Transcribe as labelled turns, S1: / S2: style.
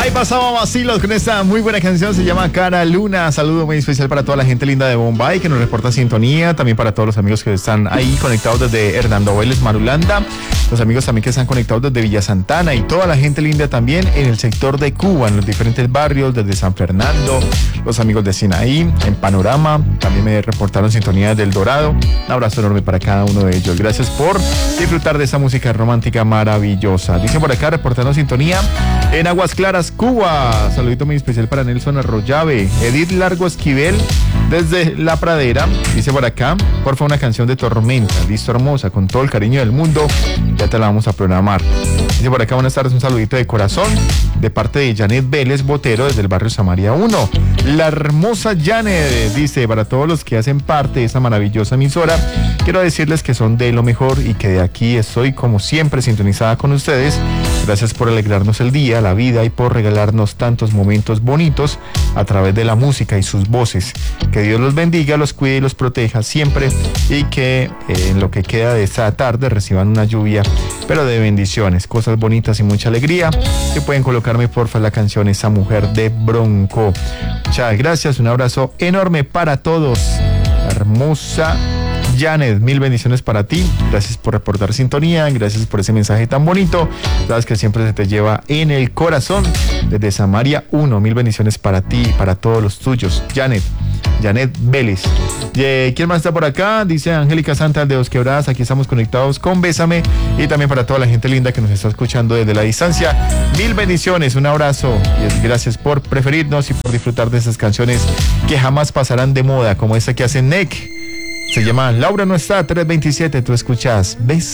S1: Ahí pasaba Vacilos con esta muy buena canción, se llama Cara Luna. Saludo muy especial para toda la gente linda de Bombay que nos reporta sintonía, también para todos los amigos que están ahí conectados desde Hernando Vélez, Marulanda, los amigos también que están conectados desde Villa Santana y toda la gente linda también en el sector de Cuba, en los diferentes barrios, desde San Fernando, los amigos de Sinaí, en Panorama, también me reportaron sintonía del Dorado. Un abrazo enorme para cada uno de ellos. Gracias por disfrutar de esa música romántica maravillosa. Dice por acá, reportando sintonía en Aguas Claras, Cuba. Saludito muy especial para Nelson Arroyave. Edith Largo Esquivel desde La Pradera. Dice por acá, porfa, una canción de Tormenta. Listo, hermosa, con todo el cariño del mundo. Ya te la vamos a programar. Dice por acá, buenas tardes, un saludito de corazón de parte de Janet Vélez Botero desde el barrio Samaria 1. La hermosa Janet dice, para todos los que hacen parte de esta maravillosa emisora, quiero decirles que son de lo mejor y que de aquí estoy como siempre sintonizada con ustedes. Gracias por alegrarnos el día, la vida y por regalarnos tantos momentos bonitos a través de la música y sus voces. Que Dios los bendiga, los cuide y los proteja siempre y que en lo que queda de esta tarde reciban una lluvia, pero de bendiciones, cosas bonitas y mucha alegría. Que pueden colocarme porfa la canción Esa Mujer de Bronco. Muchas gracias, un abrazo enorme para todos. Hermosa Janet, mil bendiciones para ti. Gracias por reportar sintonía, gracias por ese mensaje tan bonito. Sabes que siempre se te lleva en el corazón. Desde Samaria 1, mil bendiciones para ti y para todos los tuyos. Janet Vélez. ¿Quién más está por acá? Dice Angélica Santa de Dos Quebradas. Aquí estamos conectados con Bésame. Y también para toda la gente linda que nos está escuchando desde la distancia. Mil bendiciones, un abrazo. Y gracias por preferirnos y por disfrutar de esas canciones que jamás pasarán de moda, como esta que hace NEC. Se llama Laura No Está, 327. Tú escuchas Bésame.